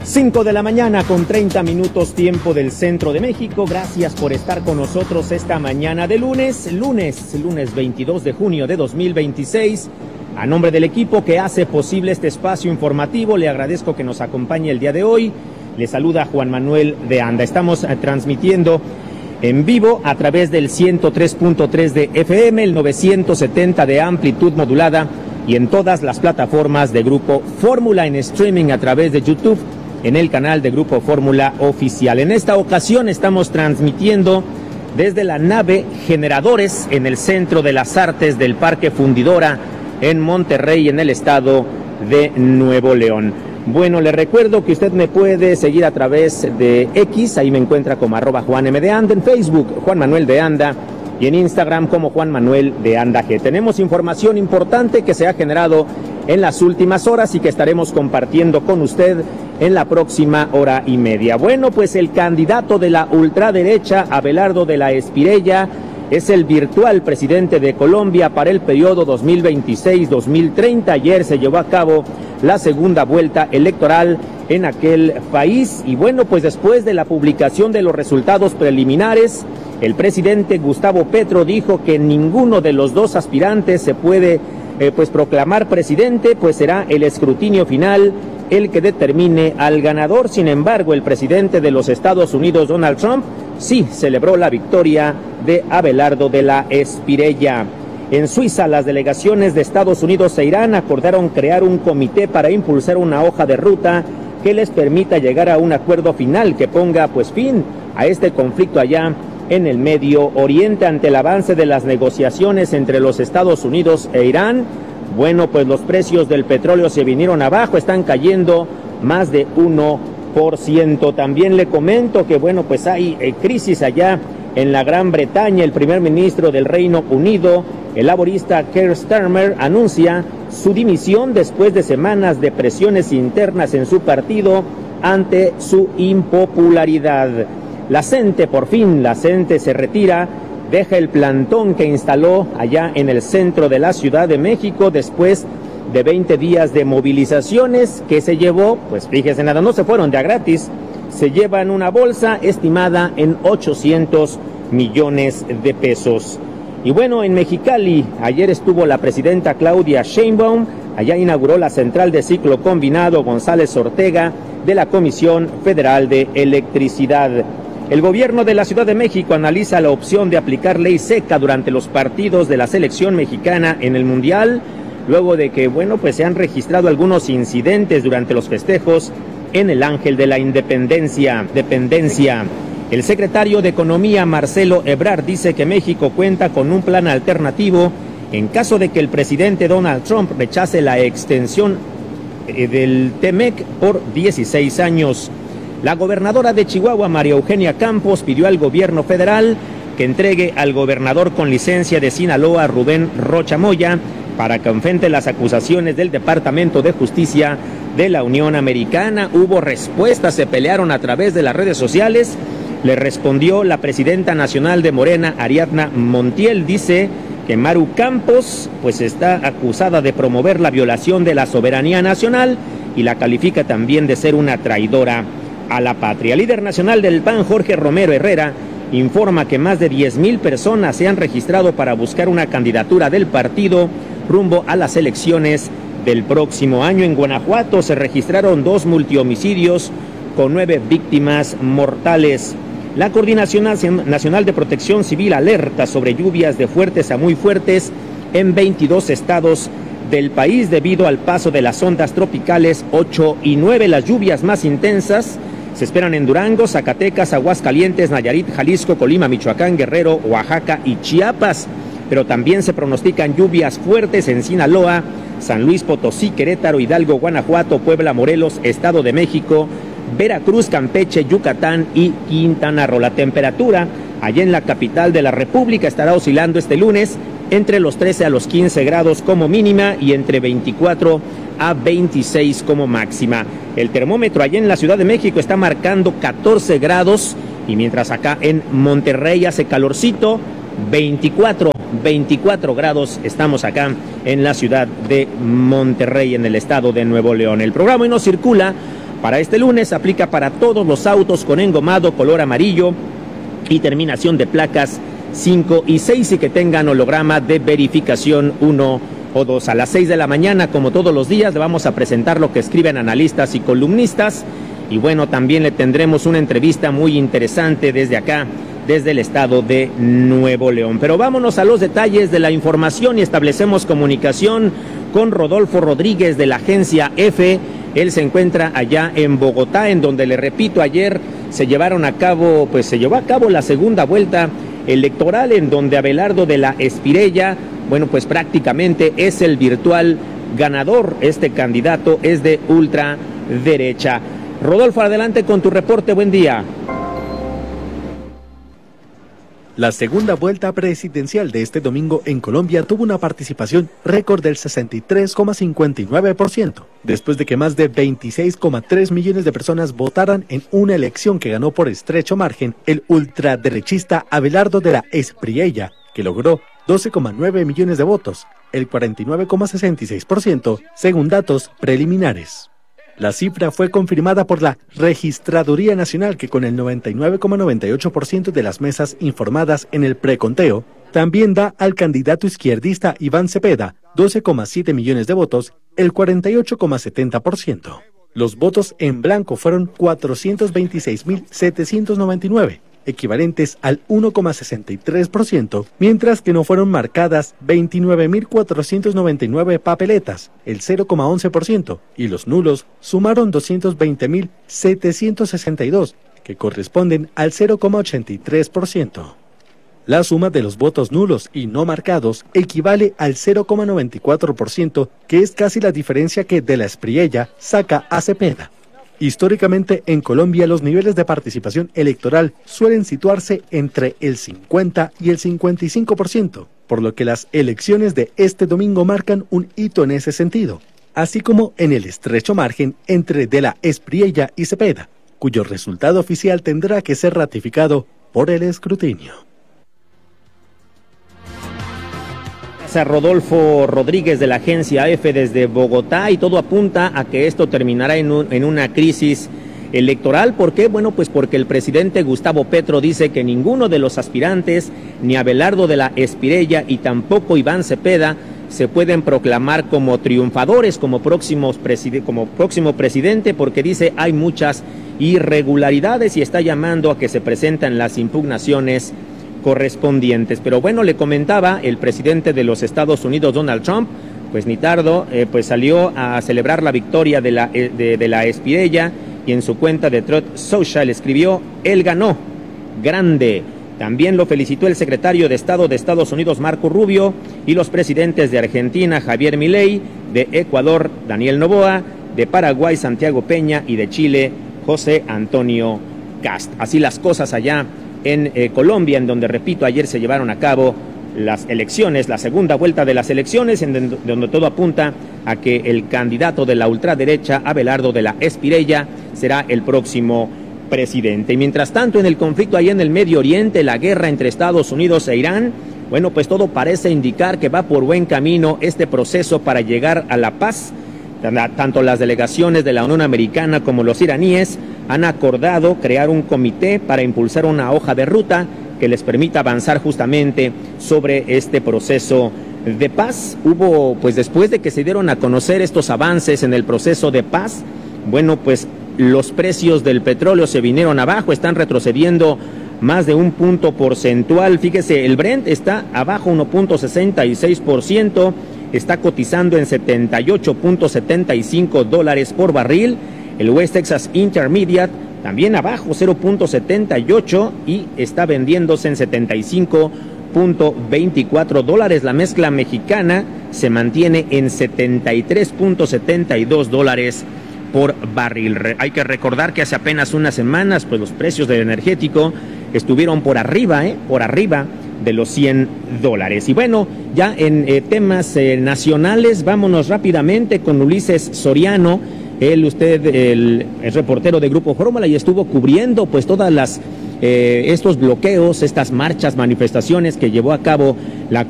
5 de la mañana con 30 minutos tiempo del centro de México. Gracias por estar con nosotros esta mañana de lunes 22 de junio de 2026. A nombre del equipo que hace posible este espacio informativo, le agradezco que nos acompañe el día de hoy. Le saluda Juan Manuel de Anda. Estamos transmitiendo en vivo a través del 103.3 de FM, el 970 de amplitud modulada y en todas las plataformas de Grupo Fórmula, en streaming a través de YouTube, en el canal de Grupo Fórmula Oficial. En esta ocasión estamos transmitiendo desde la nave Generadores en el Centro de las Artes del Parque Fundidora en Monterrey, en el estado de Nuevo León. Bueno, le recuerdo que usted me puede seguir a través de X, ahí me encuentra como @JuanMDeAnda, en Facebook Juan Manuel de Anda y en Instagram como Juan Manuel de Anda G. Tenemos información importante que se ha generado en las últimas horas y que estaremos compartiendo con usted en la próxima hora y media. Bueno, pues el candidato de la ultraderecha, Abelardo de la Espriella, es el virtual presidente de Colombia para el periodo 2026-2030. Ayer se llevó a cabo la segunda vuelta electoral en aquel país y bueno, pues después de la publicación de los resultados preliminares, el presidente Gustavo Petro dijo que ninguno de los dos aspirantes se puede proclamar presidente, pues será el escrutinio final el que determine al ganador. Sin embargo, el presidente de los Estados Unidos, Donald Trump, sí celebró la victoria de Abelardo de la Espriella. En Suiza, las delegaciones de Estados Unidos e Irán acordaron crear un comité para impulsar una hoja de ruta que les permita llegar a un acuerdo final que ponga fin a este conflicto allá en el Medio Oriente. Ante el avance de las negociaciones entre los Estados Unidos e Irán, bueno, pues los precios del petróleo se vinieron abajo, están cayendo más de 1%. También le comento que, bueno, pues hay crisis allá en la Gran Bretaña. El primer ministro del Reino Unido, el laborista Keir Starmer, anuncia su dimisión después de semanas de presiones internas en su partido ante su impopularidad. La CENTE, por fin, la CENTE se retira, deja el plantón que instaló allá en el centro de la Ciudad de México después de 20 días de movilizaciones que se llevó, pues fíjese nada, no se fueron de a gratis, se llevan una bolsa estimada en 800 millones de pesos. Y bueno, en Mexicali, ayer estuvo la presidenta Claudia Sheinbaum, allá inauguró la central de ciclo combinado González Ortega de la Comisión Federal de Electricidad. El gobierno de la Ciudad de México analiza la opción de aplicar ley seca durante los partidos de la selección mexicana en el Mundial, luego de que, bueno, pues se han registrado algunos incidentes durante los festejos en el Ángel de la Independencia. El secretario de Economía, Marcelo Ebrard, dice que México cuenta con un plan alternativo en caso de que el presidente Donald Trump rechace la extensión del TEMEC por 16 años. La gobernadora de Chihuahua, María Eugenia Campos, pidió al gobierno federal que entregue al gobernador con licencia de Sinaloa, Rubén Rocha Moya, para que enfrente las acusaciones del Departamento de Justicia de la Unión Americana. Hubo respuestas, se pelearon a través de las redes sociales. Le respondió la presidenta nacional de Morena, Ariadna Montiel, dice que Maru Campos pues está acusada de promover la violación de la soberanía nacional y la califica también de ser una traidora a la patria. El líder nacional del PAN, Jorge Romero Herrera, informa que más de 10,000 personas se han registrado para buscar una candidatura del partido rumbo a las elecciones del próximo año. En Guanajuato se registraron 2 multihomicidios con 9 víctimas mortales. La Coordinación Nacional de Protección Civil alerta sobre lluvias de fuertes a muy fuertes en 22 estados del país debido al paso de las ondas tropicales 8 y 9. Las lluvias más intensas se esperan en Durango, Zacatecas, Aguascalientes, Nayarit, Jalisco, Colima, Michoacán, Guerrero, Oaxaca y Chiapas. Pero también se pronostican lluvias fuertes en Sinaloa, San Luis Potosí, Querétaro, Hidalgo, Guanajuato, Puebla, Morelos, Estado de México, Veracruz, Campeche, Yucatán y Quintana Roo. La temperatura allá en la capital de la República estará oscilando este lunes entre los 13 a los 15 grados como mínima y entre 24 a 26 como máxima. El termómetro allá en la Ciudad de México está marcando 14 grados y mientras acá en Monterrey hace calorcito, 24 grados estamos acá en la ciudad de Monterrey, en el estado de Nuevo León. El programa hoy nos circula para este lunes. Aplica para todos los autos con engomado color amarillo y terminación de placas 5 y 6 y que tengan holograma de verificación 1 o 2. A las 6 de la mañana, como todos los días, le vamos a presentar lo que escriben analistas y columnistas. Y bueno, también le tendremos una entrevista muy interesante desde acá, desde el estado de Nuevo León. Pero vámonos a los detalles de la información y establecemos comunicación con Rodolfo Rodríguez de la agencia EFE. Él se encuentra allá en Bogotá, en donde, le repito, ayer se llevó a cabo la segunda vuelta electoral, en donde Abelardo de la Espirella, bueno, pues prácticamente es el virtual ganador. Este candidato es de ultraderecha. Rodolfo, adelante con tu reporte. Buen día. La segunda vuelta presidencial de este domingo en Colombia tuvo una participación récord del 63,59%, después de que más de 26,3 millones de personas votaran en una elección que ganó por estrecho margen el ultraderechista Abelardo de la Espriella, que logró 12,9 millones de votos, el 49,66%, según datos preliminares. La cifra fue confirmada por la Registraduría Nacional, que con el 99,98% de las mesas informadas en el preconteo, también da al candidato izquierdista Iván Cepeda 12,7 millones de votos, el 48,70%. Los votos en blanco fueron 426.799, equivalentes al 1,63%, mientras que no fueron marcadas 29.499 papeletas, el 0,11%, y los nulos sumaron 220.762, que corresponden al 0,83%. La suma de los votos nulos y no marcados equivale al 0,94%, que es casi la diferencia que de la Espriella saca a Cepeda. Históricamente, en Colombia, los niveles de participación electoral suelen situarse entre el 50 y el 55%, por lo que las elecciones de este domingo marcan un hito en ese sentido, así como en el estrecho margen entre de la Espriella y Cepeda, cuyo resultado oficial tendrá que ser ratificado por el escrutinio. A Rodolfo Rodríguez de la agencia EFE desde Bogotá, y todo apunta a que esto terminará en una crisis electoral. ¿Por qué? Bueno, pues porque el presidente Gustavo Petro dice que ninguno de los aspirantes, ni Abelardo de la Espriella y tampoco Iván Cepeda, se pueden proclamar como triunfadores, como próximo presidente, porque dice hay muchas irregularidades y está llamando a que se presenten las impugnaciones correspondientes. Pero bueno, le comentaba, el presidente de los Estados Unidos, Donald Trump, pues ni tardo, pues salió a celebrar la victoria de la Espriella, y en su cuenta de Truth Social escribió: él ganó, grande. También lo felicitó el secretario de Estado de Estados Unidos, Marco Rubio, y los presidentes de Argentina, Javier Milei, de Ecuador, Daniel Noboa, de Paraguay, Santiago Peña, y de Chile, José Antonio Kast. Así las cosas allá en Colombia, en donde, repito, ayer se llevaron a cabo las elecciones, la segunda vuelta de las elecciones, en donde todo apunta a que el candidato de la ultraderecha, Abelardo de la Espriella, será el próximo presidente. Y mientras tanto, en el conflicto allá en el Medio Oriente, la guerra entre Estados Unidos e Irán, bueno, pues todo parece indicar que va por buen camino este proceso para llegar a la paz. Tanto las delegaciones de la Unión Americana como los iraníes han acordado crear un comité para impulsar una hoja de ruta que les permita avanzar justamente sobre este proceso de paz. Hubo, pues después de que se dieron a conocer estos avances en el proceso de paz, bueno, pues los precios del petróleo se vinieron abajo, están retrocediendo más de un punto porcentual. Fíjese, el Brent está abajo 1.66%, está cotizando en $78.75 por barril. El West Texas Intermediate también abajo 0.78 y está vendiéndose en $75.24. La mezcla mexicana se mantiene en $73.72 por barril. Hay que recordar que hace apenas unas semanas, pues los precios del energético estuvieron por arriba de los $100. Y bueno, ya en temas nacionales, vámonos rápidamente con Ulises Soriano. Usted es reportero de Grupo Fórmula y estuvo cubriendo pues todas las estos bloqueos, estas marchas, manifestaciones que llevó a cabo la